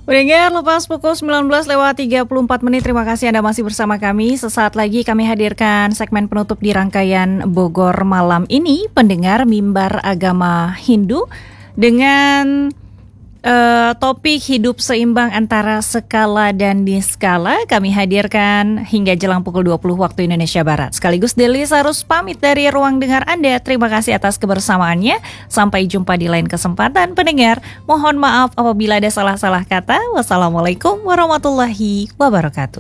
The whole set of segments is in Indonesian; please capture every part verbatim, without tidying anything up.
Pendengar, lepas pukul sembilan belas lewat tiga puluh empat menit, terima kasih Anda masih bersama kami. Sesaat lagi kami hadirkan segmen penutup di rangkaian Bogor Malam ini, pendengar Mimbar Agama Hindu, dengan uh, topik hidup seimbang antara skala dan niskala. Kami hadirkan hingga jelang pukul dua puluh waktu Indonesia Barat. Sekaligus Delis harus pamit dari ruang dengar Anda. Terima kasih atas kebersamaannya. Sampai jumpa di lain kesempatan, pendengar. Mohon maaf apabila ada salah-salah kata. Wassalamualaikum warahmatullahi wabarakatuh.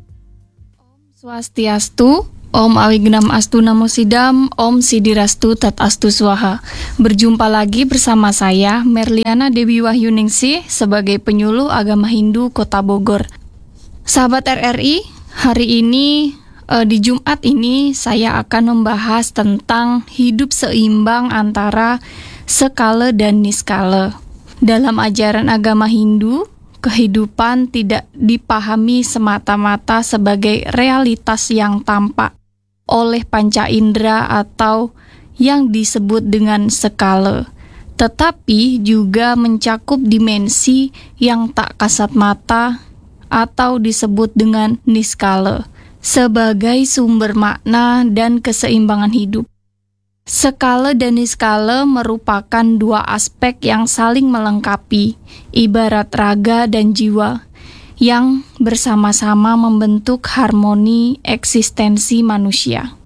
Om Swastiastu, Om Awignam Astu Namo Sidam, Om Sidirastu Tat Astu Swaha. Berjumpa lagi bersama saya, Merliana Dewi Wahyuningsih, sebagai penyuluh agama Hindu Kota Bogor. Sahabat R R I, hari ini, eh, di Jumat ini, saya akan membahas tentang hidup seimbang antara skala dan niskala. Dalam ajaran agama Hindu, kehidupan tidak dipahami semata-mata sebagai realitas yang tampak oleh panca indera atau yang disebut dengan skala, tetapi juga mencakup dimensi yang tak kasat mata atau disebut dengan niskala sebagai sumber makna dan keseimbangan hidup. Skala dan niskala merupakan dua aspek yang saling melengkapi, ibarat raga dan jiwa, yang bersama-sama membentuk harmoni eksistensi manusia.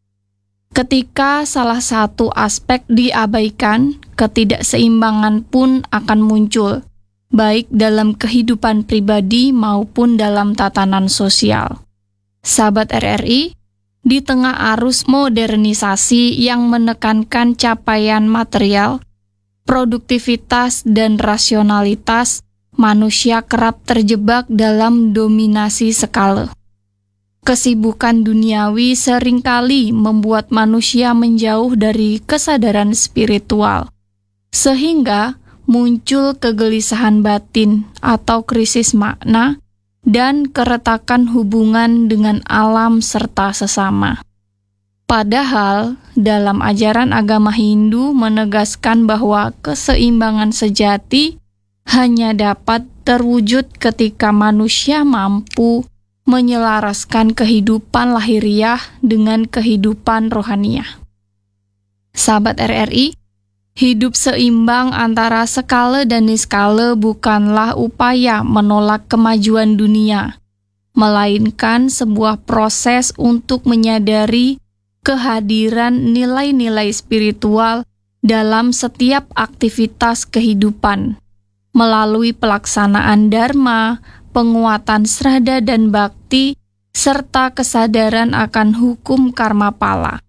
Ketika salah satu aspek diabaikan, ketidakseimbangan pun akan muncul, baik dalam kehidupan pribadi maupun dalam tatanan sosial. Sahabat R R I, di tengah arus modernisasi yang menekankan capaian material, produktivitas, dan rasionalitas, manusia kerap terjebak dalam dominasi skala. Kesibukan duniawi seringkali membuat manusia menjauh dari kesadaran spiritual, sehingga muncul kegelisahan batin atau krisis makna dan keretakan hubungan dengan alam serta sesama. Padahal, dalam ajaran agama Hindu menegaskan bahwa keseimbangan sejati hanya dapat terwujud ketika manusia mampu menyelaraskan kehidupan lahiriah dengan kehidupan rohaniah. Sahabat R R I, hidup seimbang antara skala dan niskala bukanlah upaya menolak kemajuan dunia, melainkan sebuah proses untuk menyadari kehadiran nilai-nilai spiritual dalam setiap aktivitas kehidupan, melalui pelaksanaan dharma, penguatan srada dan bakti, serta kesadaran akan hukum karma pala.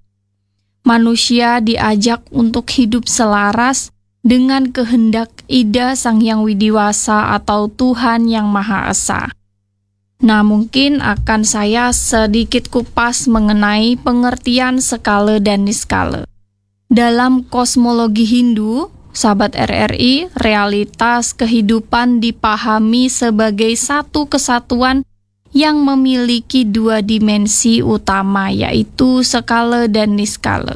Manusia diajak untuk hidup selaras dengan kehendak Ida Sang Hyang Widiwasa atau Tuhan Yang Maha Esa. Nah, mungkin akan saya sedikit kupas mengenai pengertian skala dan niskala. Dalam kosmologi Hindu, sahabat R R I, realitas kehidupan dipahami sebagai satu kesatuan yang memiliki dua dimensi utama, yaitu skala dan niskala.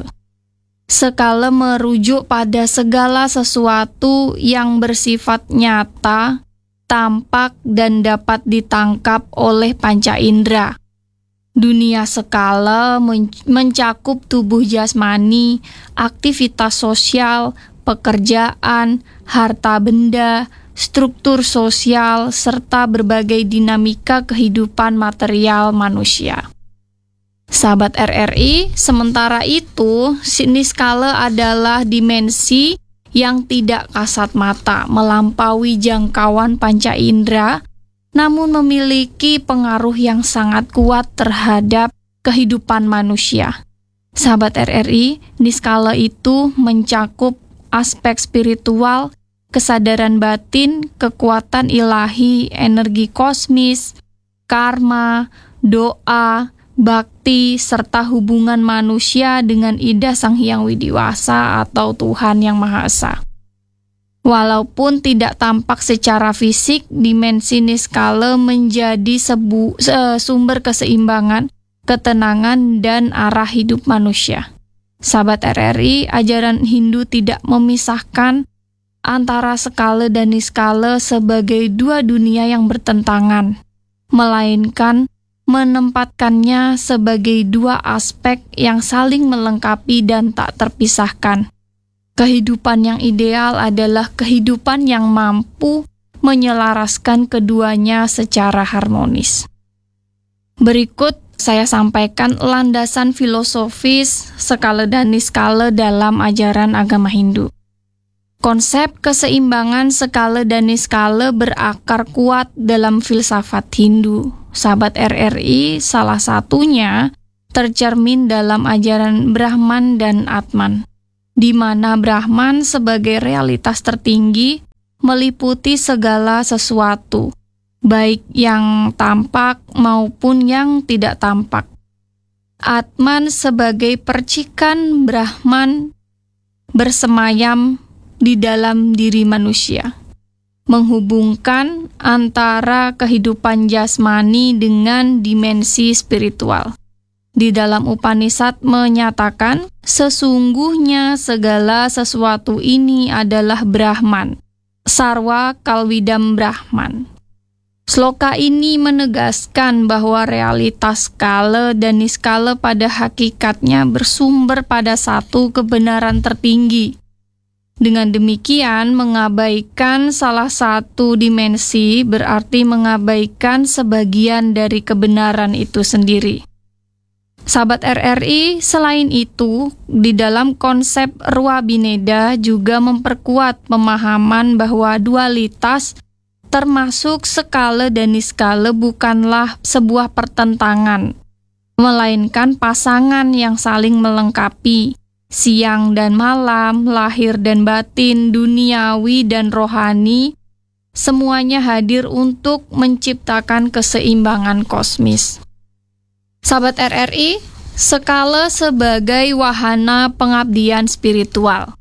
Skala merujuk pada segala sesuatu yang bersifat nyata, tampak, dan dapat ditangkap oleh panca indera. Dunia skala men- mencakup tubuh jasmani, aktivitas sosial, pekerjaan, harta benda, struktur sosial, serta berbagai dinamika kehidupan material manusia. Sahabat R R I, sementara itu, niskala adalah dimensi yang tidak kasat mata, melampaui jangkauan panca indera, namun memiliki pengaruh yang sangat kuat terhadap kehidupan manusia. Sahabat R R I, niskala itu mencakup aspek spiritual, kesadaran batin, kekuatan ilahi, energi kosmis, karma, doa, bakti, serta hubungan manusia dengan Ida Sang Hyang Widiwasa atau Tuhan Yang Maha Esa. Walaupun tidak tampak secara fisik, dimensi niskala menjadi sebu, se, sumber keseimbangan, ketenangan, dan arah hidup manusia. Sahabat R R I, ajaran Hindu tidak memisahkan antara skala dan niskala sebagai dua dunia yang bertentangan, melainkan menempatkannya sebagai dua aspek yang saling melengkapi dan tak terpisahkan. Kehidupan yang ideal adalah kehidupan yang mampu menyelaraskan keduanya secara harmonis. Berikut saya sampaikan landasan filosofis skala dan niskala dalam ajaran agama Hindu. Konsep keseimbangan skala dan niskala berakar kuat dalam filsafat Hindu. Sahabat R R I, salah satunya tercermin dalam ajaran Brahman dan Atman, di mana Brahman sebagai realitas tertinggi meliputi segala sesuatu, baik yang tampak maupun yang tidak tampak. Atman sebagai percikan Brahman bersemayam di dalam diri manusia, menghubungkan antara kehidupan jasmani dengan dimensi spiritual. Di dalam Upanishad menyatakan, sesungguhnya segala sesuatu ini adalah Brahman, Sarwa Kalvidam Brahman. Sloka ini menegaskan bahwa realitas skala dan niskala pada hakikatnya bersumber pada satu kebenaran tertinggi. Dengan demikian, mengabaikan salah satu dimensi berarti mengabaikan sebagian dari kebenaran itu sendiri. Sahabat R R I, selain itu, di dalam konsep Rua Bineda juga memperkuat pemahaman bahwa dualitas termasuk skala dan niskala bukanlah sebuah pertentangan, melainkan pasangan yang saling melengkapi. Siang dan malam, lahir dan batin, duniawi dan rohani, semuanya hadir untuk menciptakan keseimbangan kosmis. Sahabat R R I, skala sebagai wahana pengabdian spiritual.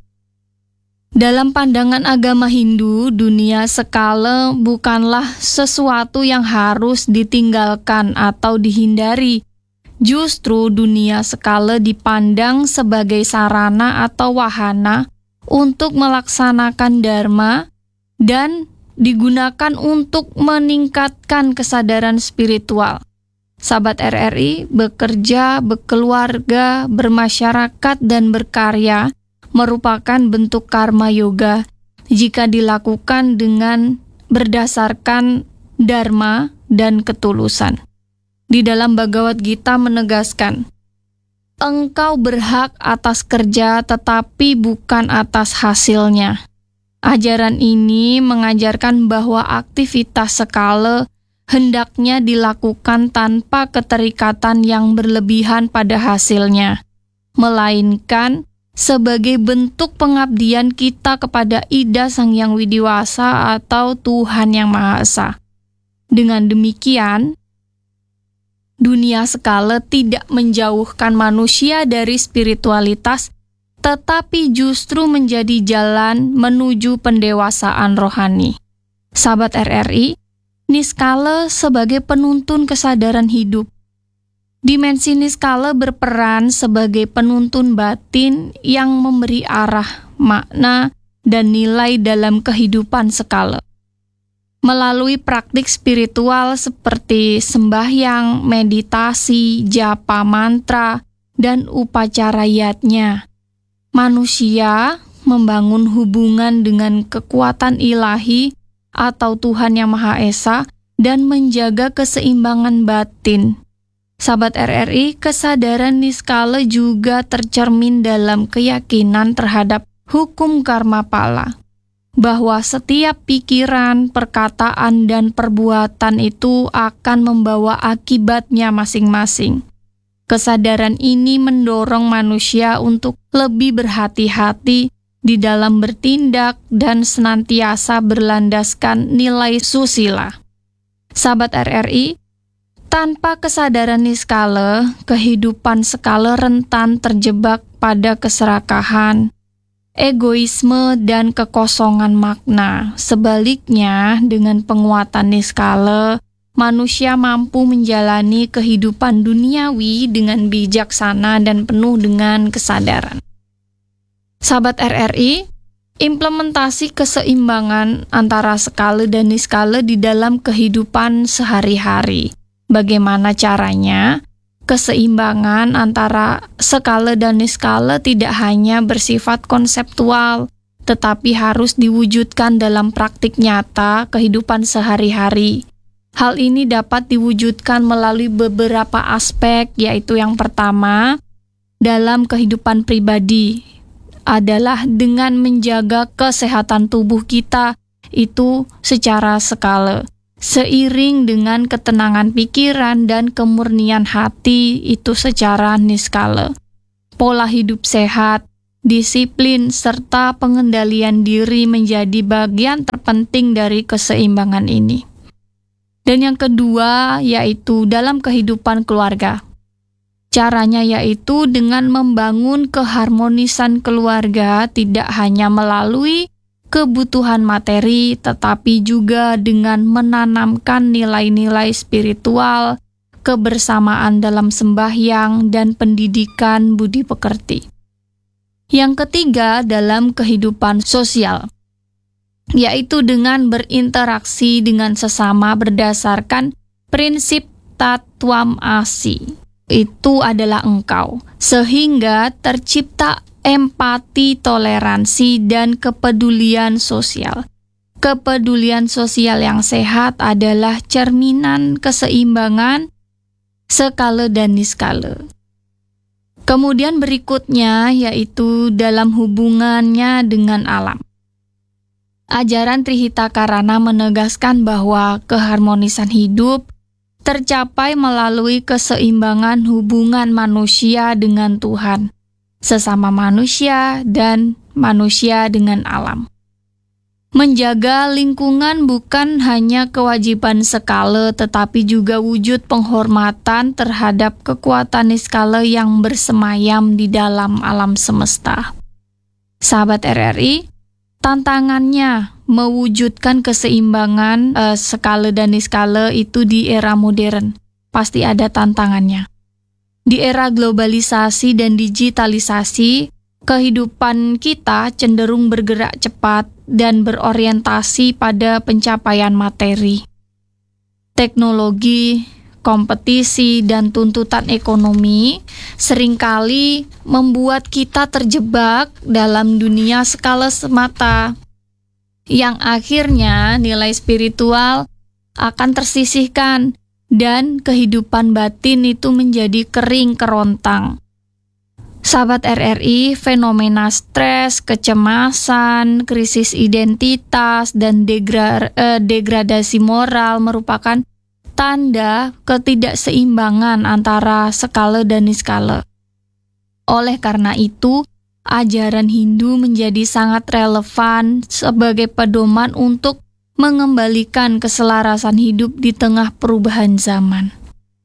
Dalam pandangan agama Hindu, dunia skala bukanlah sesuatu yang harus ditinggalkan atau dihindari. Justru dunia skala dipandang sebagai sarana atau wahana untuk melaksanakan dharma dan digunakan untuk meningkatkan kesadaran spiritual. Sahabat R R I, bekerja, berkeluarga, bermasyarakat, dan berkarya merupakan bentuk karma yoga jika dilakukan dengan berdasarkan dharma dan ketulusan. Di dalam Bhagavad Gita menegaskan, engkau berhak atas kerja tetapi bukan atas hasilnya. Ajaran ini mengajarkan bahwa aktivitas skala hendaknya dilakukan tanpa keterikatan yang berlebihan pada hasilnya, melainkan sebagai bentuk pengabdian kita kepada Ida Sang Hyang Widiwasa atau Tuhan Yang Maha Esa. Dengan demikian, dunia skala tidak menjauhkan manusia dari spiritualitas, tetapi justru menjadi jalan menuju pendewasaan rohani. Sahabat R R I, niskala sebagai penuntun kesadaran hidup. Dimensi niskala berperan sebagai penuntun batin yang memberi arah, makna, dan nilai dalam kehidupan skala. Melalui praktik spiritual seperti sembahyang, meditasi, japa mantra, dan upacara yatnya, manusia membangun hubungan dengan kekuatan ilahi atau Tuhan Yang Maha Esa dan menjaga keseimbangan batin. Sahabat R R I, kesadaran niskala juga tercermin dalam keyakinan terhadap hukum karma pala, bahwa setiap pikiran, perkataan, dan perbuatan itu akan membawa akibatnya masing-masing. Kesadaran ini mendorong manusia untuk lebih berhati-hati di dalam bertindak dan senantiasa berlandaskan nilai susila. Sahabat R R I, tanpa kesadaran niskala, kehidupan skala rentan terjebak pada keserakahan, egoisme, dan kekosongan makna. Sebaliknya, dengan penguatan niskala, manusia mampu menjalani kehidupan duniawi dengan bijaksana dan penuh dengan kesadaran. Sahabat R R I, implementasi keseimbangan antara skala dan niskala di dalam kehidupan sehari-hari. Bagaimana caranya? Keseimbangan antara skala dan niskala tidak hanya bersifat konseptual, tetapi harus diwujudkan dalam praktik nyata kehidupan sehari-hari. Hal ini dapat diwujudkan melalui beberapa aspek, yaitu yang pertama, dalam kehidupan pribadi, adalah dengan menjaga kesehatan tubuh kita itu secara skala. Seiring dengan ketenangan pikiran dan kemurnian hati itu secara niskala. Pola hidup sehat, disiplin, serta pengendalian diri menjadi bagian terpenting dari keseimbangan ini. Dan yang kedua yaitu dalam kehidupan keluarga. Caranya yaitu dengan membangun keharmonisan keluarga tidak hanya melalui kebutuhan materi, tetapi juga dengan menanamkan nilai-nilai spiritual, kebersamaan dalam sembahyang, dan pendidikan budi pekerti. Yang ketiga dalam kehidupan sosial, yaitu dengan berinteraksi dengan sesama berdasarkan prinsip tatwam asi. Itu adalah engkau, sehingga tercipta empati, toleransi, dan kepedulian sosial. Kepedulian sosial yang sehat adalah cerminan keseimbangan skala dan niskala. Kemudian berikutnya yaitu dalam hubungannya dengan alam. Ajaran Trihitakarana menegaskan bahwa keharmonisan hidup tercapai melalui keseimbangan hubungan manusia dengan Tuhan, sesama manusia, dan manusia dengan alam. Menjaga lingkungan bukan hanya kewajiban skala, tetapi juga wujud penghormatan terhadap kekuatan niskala yang bersemayam di dalam alam semesta. Sahabat R R I, tantangannya mewujudkan keseimbangan eh, skala dan niskala itu di era modern. Pasti ada tantangannya. Di era globalisasi dan digitalisasi, kehidupan kita cenderung bergerak cepat dan berorientasi pada pencapaian materi. Teknologi, kompetisi, dan tuntutan ekonomi seringkali membuat kita terjebak dalam dunia skala semata, yang akhirnya nilai spiritual akan tersisihkan dan kehidupan batin itu menjadi kering kerontang. Sahabat R R I, fenomena stres, kecemasan, krisis identitas, dan degra- eh, degradasi moral merupakan tanda ketidakseimbangan antara skala dan niskala. Oleh karena itu, ajaran Hindu menjadi sangat relevan sebagai pedoman untuk mengembalikan keselarasan hidup di tengah perubahan zaman.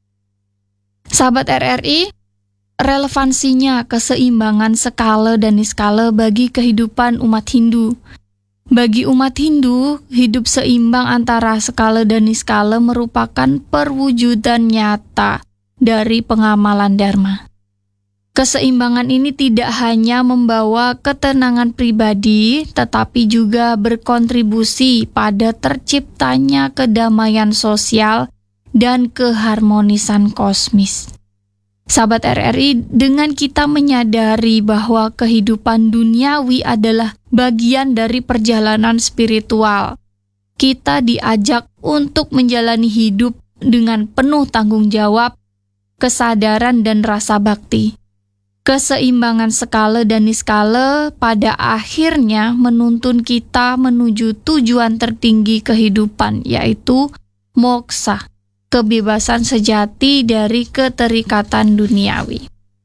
Sahabat R R I, relevansinya keseimbangan skala dan niskala bagi kehidupan umat Hindu. Bagi umat Hindu, hidup seimbang antara skala dan niskala merupakan perwujudan nyata dari pengamalan dharma. Keseimbangan ini tidak hanya membawa ketenangan pribadi, tetapi juga berkontribusi pada terciptanya kedamaian sosial dan keharmonisan kosmis. Sahabat R R I, dengan kita menyadari bahwa kehidupan duniawi adalah bagian dari perjalanan spiritual, kita diajak untuk menjalani hidup dengan penuh tanggung jawab, kesadaran, dan rasa bakti. Keseimbangan skala dan niskala pada akhirnya menuntun kita menuju tujuan tertinggi kehidupan, yaitu moksa, kebebasan sejati dari keterikatan duniawi.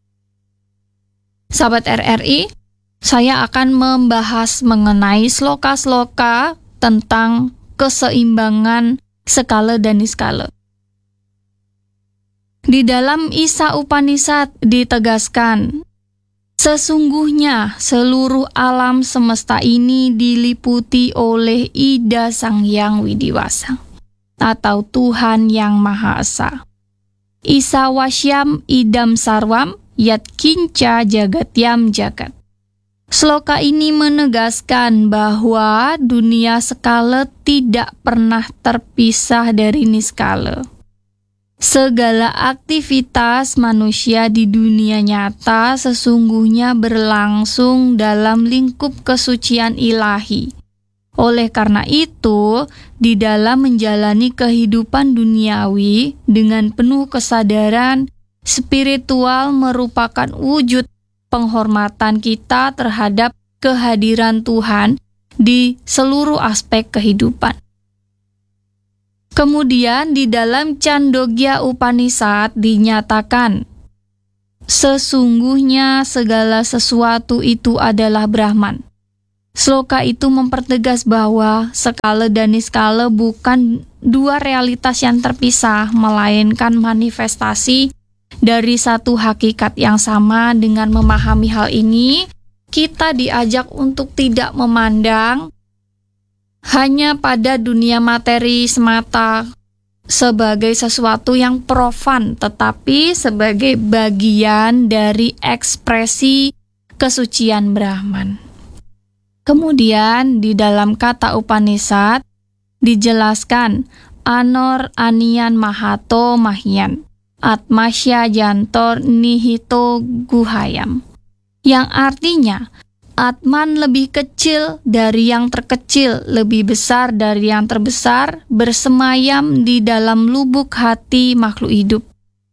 Sahabat R R I, saya akan membahas mengenai sloka-sloka tentang keseimbangan skala dan niskala. Di dalam Isa Upanishad ditegaskan, sesungguhnya seluruh alam semesta ini diliputi oleh Ida Sang Hyang Widiwasa, atau Tuhan Yang Maha Esa. Isa Wasyam Idam Sarwam Yat Kinca Jagatyam Jagat. Sloka ini menegaskan bahwa dunia skala tidak pernah terpisah dari niskala. Segala aktivitas manusia di dunia nyata sesungguhnya berlangsung dalam lingkup kesucian ilahi. Oleh karena itu, di dalam menjalani kehidupan duniawi dengan penuh kesadaran, spiritual merupakan wujud penghormatan kita terhadap kehadiran Tuhan di seluruh aspek kehidupan. Kemudian di dalam Chandogya Upanishad dinyatakan, sesungguhnya segala sesuatu itu adalah Brahman. Sloka itu mempertegas bahwa skala dan niskala bukan dua realitas yang terpisah, melainkan manifestasi dari satu hakikat yang sama. Dengan memahami hal ini, kita diajak untuk tidak memandang hanya pada dunia materi semata sebagai sesuatu yang profan, tetapi sebagai bagian dari ekspresi kesucian Brahman. Kemudian di dalam kata Upanishad dijelaskan Anor Anian Mahato Mahyan Atmasya Jantor Nihito Guhayam, yang artinya Atman lebih kecil dari yang terkecil, lebih besar dari yang terbesar, bersemayam di dalam lubuk hati makhluk hidup.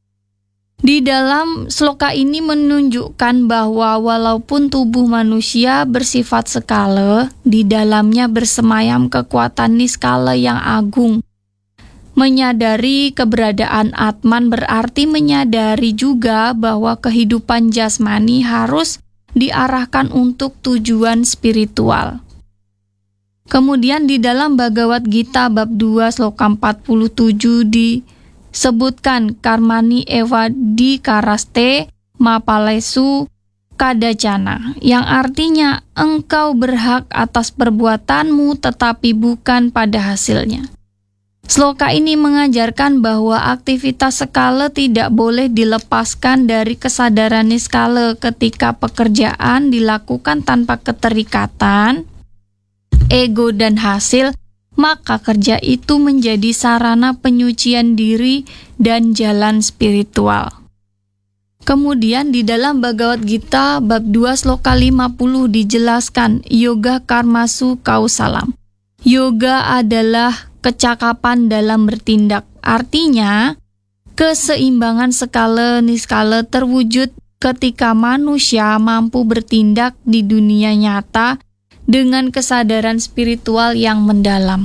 Di dalam sloka ini menunjukkan bahwa walaupun tubuh manusia bersifat skala, di dalamnya bersemayam kekuatan niskala yang agung. Menyadari keberadaan Atman berarti menyadari juga bahwa kehidupan jasmani harus diarahkan untuk tujuan spiritual. Kemudian di dalam Bhagavad Gita bab dua sloka empat puluh tujuh disebutkan karmani eva dikaraste mapalesu kadacana, yang artinya engkau berhak atas perbuatanmu tetapi bukan pada hasilnya. Sloka ini mengajarkan bahwa aktivitas skala tidak boleh dilepaskan dari kesadaran niskala. Ketika pekerjaan dilakukan tanpa keterikatan, ego dan hasil, maka kerja itu menjadi sarana penyucian diri dan jalan spiritual. Kemudian di dalam Bhagavad Gita bab dua sloka lima puluh dijelaskan yoga karmasu kausalam. Yoga adalah kecakapan dalam bertindak. Artinya, keseimbangan skala niskala terwujud ketika manusia mampu bertindak di dunia nyata dengan kesadaran spiritual yang mendalam.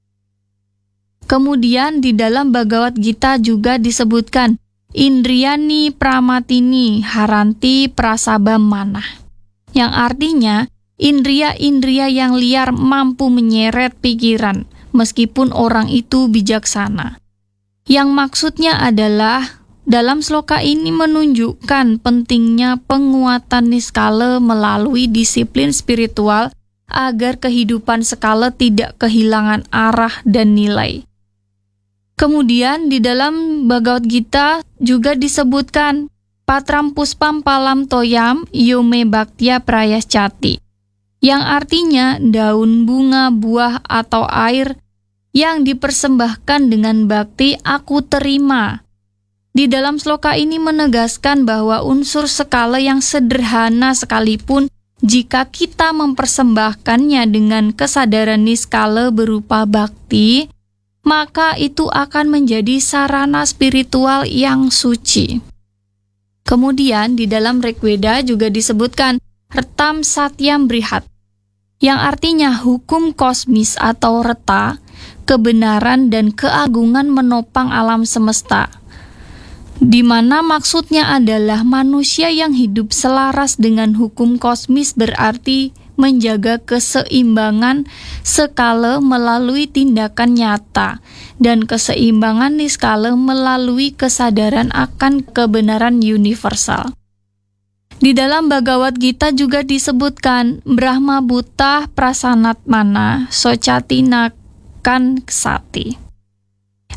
Kemudian di dalam Bhagavad Gita juga disebutkan Indriyani pramatini haranti prasabam manah, yang artinya indria-indria yang liar mampu menyeret pikiran meskipun orang itu bijaksana. Yang maksudnya adalah dalam sloka ini menunjukkan pentingnya penguatan niskala melalui disiplin spiritual agar kehidupan skala tidak kehilangan arah dan nilai. Kemudian di dalam Bhagavad Gita juga disebutkan Patram puspam palam toyam yome bhaktya prayaschati, yang artinya daun bunga, buah, atau air yang dipersembahkan dengan bakti aku terima. Di dalam sloka ini menegaskan bahwa unsur skala yang sederhana sekalipun, jika kita mempersembahkannya dengan kesadaran niskala berupa bakti, maka itu akan menjadi sarana spiritual yang suci. Kemudian di dalam Rigveda juga disebutkan Retam Satyam Brihat, yang artinya hukum kosmis atau reta, kebenaran dan keagungan menopang alam semesta, di mana maksudnya adalah manusia yang hidup selaras dengan hukum kosmis berarti menjaga keseimbangan skala melalui tindakan nyata dan keseimbangan niskala melalui kesadaran akan kebenaran universal. Di dalam Bhagavad Gita juga disebutkan Brahma Buta Prasanatmana Socatina Kan Ksati.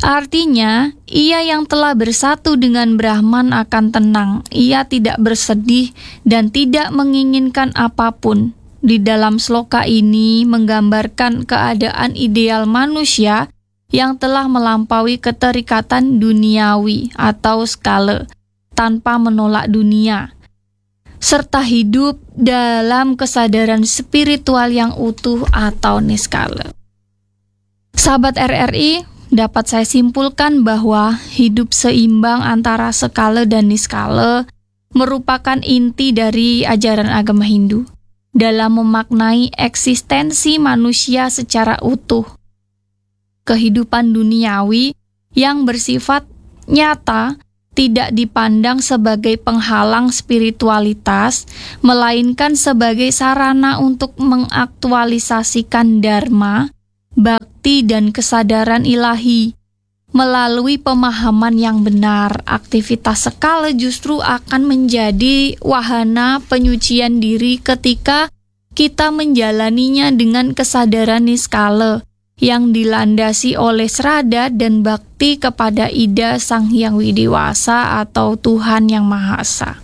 Artinya, ia yang telah bersatu dengan Brahman akan tenang. Ia tidak bersedih dan tidak menginginkan apapun. Di dalam sloka ini menggambarkan keadaan ideal manusia yang telah melampaui keterikatan duniawi atau skala, tanpa menolak dunia, serta hidup dalam kesadaran spiritual yang utuh atau niskala. Sahabat R R I, dapat saya simpulkan bahwa hidup seimbang antara skala dan niskala merupakan inti dari ajaran agama Hindu dalam memaknai eksistensi manusia secara utuh. Kehidupan duniawi yang bersifat nyata tidak dipandang sebagai penghalang spiritualitas, melainkan sebagai sarana untuk mengaktualisasikan dharma, bakti, dan kesadaran ilahi. Melalui pemahaman yang benar, aktivitas skala justru akan menjadi wahana penyucian diri ketika kita menjalaninya dengan kesadaran niskala yang dilandasi oleh srada dan bakti kepada Ida Sang Hyang Widewasa atau Tuhan Yang Maha Esa.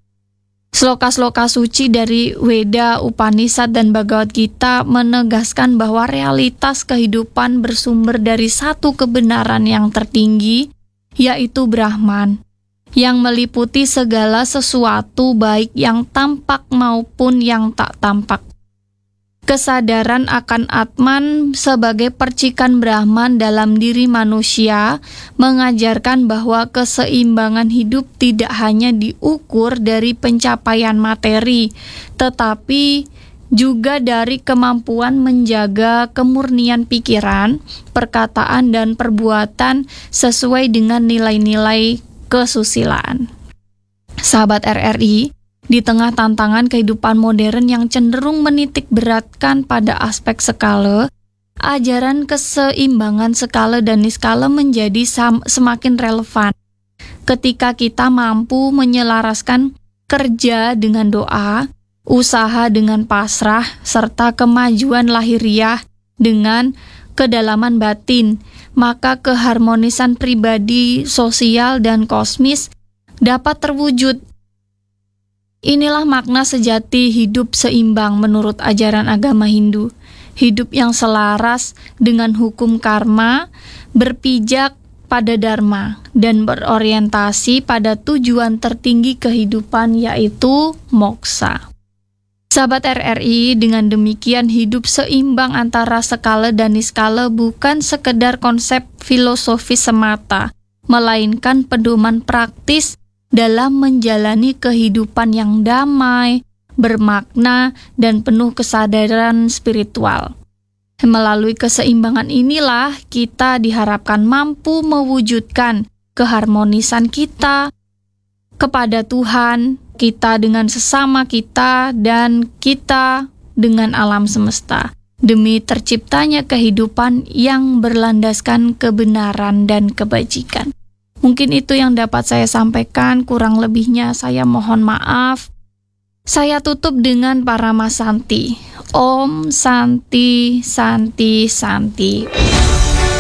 Sloka-sloka suci dari Weda, Upanishad, dan Bhagavad Gita menegaskan bahwa realitas kehidupan bersumber dari satu kebenaran yang tertinggi, yaitu Brahman, yang meliputi segala sesuatu baik yang tampak maupun yang tak tampak. Kesadaran akan Atman sebagai percikan Brahman dalam diri manusia mengajarkan bahwa keseimbangan hidup tidak hanya diukur dari pencapaian materi, tetapi juga dari kemampuan menjaga kemurnian pikiran, perkataan, dan perbuatan sesuai dengan nilai-nilai kesusilaan. Sahabat R R I, di tengah tantangan kehidupan modern yang cenderung menitik beratkan pada aspek skala, ajaran keseimbangan skala dan niskala menjadi sam- semakin relevan. Ketika kita mampu menyelaraskan kerja dengan doa, usaha dengan pasrah, serta kemajuan lahiriah dengan kedalaman batin, maka keharmonisan pribadi, sosial, dan kosmis dapat terwujud. Inilah makna sejati hidup seimbang menurut ajaran agama Hindu. Hidup yang selaras dengan hukum karma, berpijak pada dharma, dan berorientasi pada tujuan tertinggi kehidupan, yaitu moksa. Sahabat R R I, dengan demikian hidup seimbang antara skala dan niskala bukan sekedar konsep filosofis semata, melainkan pedoman praktis dalam menjalani kehidupan yang damai, bermakna, dan penuh kesadaran spiritual. Melalui keseimbangan inilah kita diharapkan mampu mewujudkan keharmonisan kita kepada Tuhan, kita dengan sesama kita, dan kita dengan alam semesta, demi terciptanya kehidupan yang berlandaskan kebenaran dan kebajikan. Mungkin itu yang dapat saya sampaikan, kurang lebihnya saya mohon maaf. Saya tutup dengan Paramasanti. Om Santi Santi Santi.